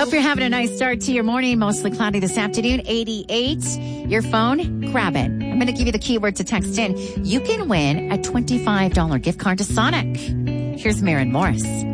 Hope you're having a nice start to your morning. Mostly cloudy this afternoon, 88. Your phone, grab it. I'm going to give you the keyword to text in. You can win a $25 gift card to Sonic. Here's Maren Morris.